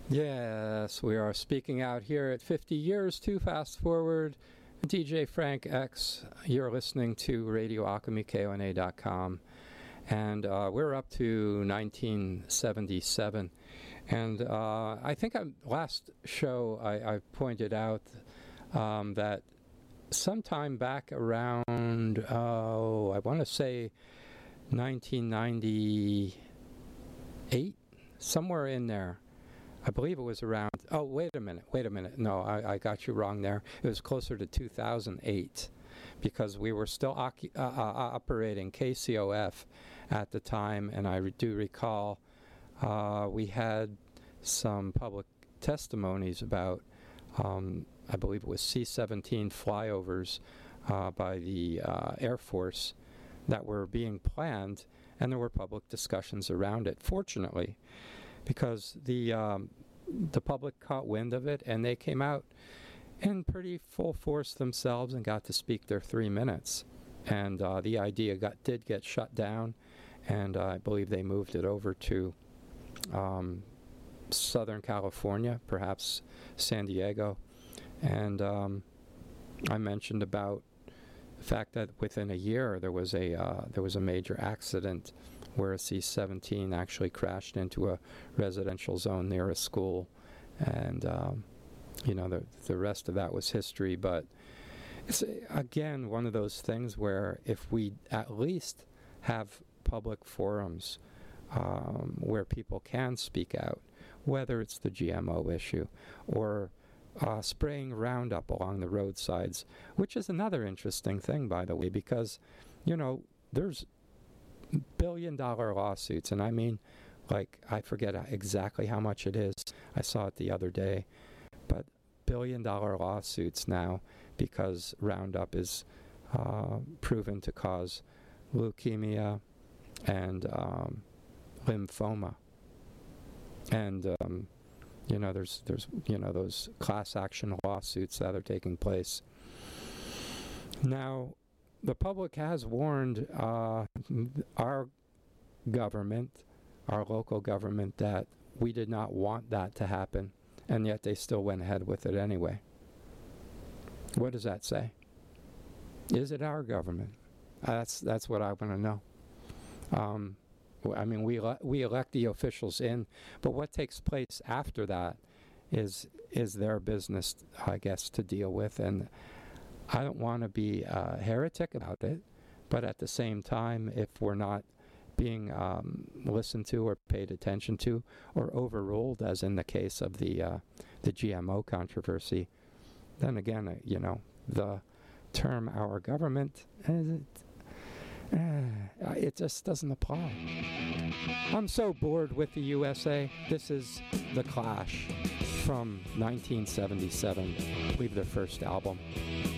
Yes, we are speaking out here at 50 Years to Fast Forward. DJ Frank X, you're listening to RadioAlchemyKONA.com. And we're up to 1977. And I think last show I pointed out that sometime back around, I want to say 1998, somewhere in there. I believe it was around, wait a minute. No, I got you wrong there. It was closer to 2008 because we were still operating KCOF at the time, and I do recall we had some public testimonies about, I believe it was C-17 flyovers by the Air Force that were being planned, and there were public discussions around it, fortunately, because the public caught wind of it, and they came out in pretty full force themselves and got to speak their 3 minutes. And the idea did get shut down, and I believe they moved it over to Southern California, perhaps San Diego. And I mentioned about the fact that within a year there was a major accident where a C-17 actually crashed into a residential zone near a school, and the rest of that was history. But it's again one of those things where if we at least have public forums where people can speak out, whether it's the GMO issue or spraying Roundup along the roadsides, which is another interesting thing, by the way, because there's billion-dollar lawsuits, and I mean, like, I forget exactly how much it is. I saw it the other day, but billion-dollar lawsuits now because Roundup is proven to cause leukemia and lymphoma, and there's those class action lawsuits that are taking place now. The public has warned our government, our local government, that we did not want that to happen, and yet they still went ahead with it anyway. What does that say? Is it our government? That's what I want to know. I mean, we elect the officials in, but what takes place after that is their business, I guess, to deal with, and I don't want to be a heretic about it, but at the same time, if we're not being listened to or paid attention to or overruled, as in the case of the GMO controversy, then again, the term "our government" it just doesn't apply. I'm so bored with the USA. This is The Clash from 1977, I believe their first album.